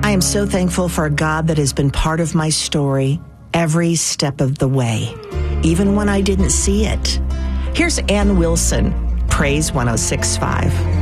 I am so thankful for a God that has been part of my story every step of the way, even when I didn't see it. Here's Ann Wilson, Praise 106.5.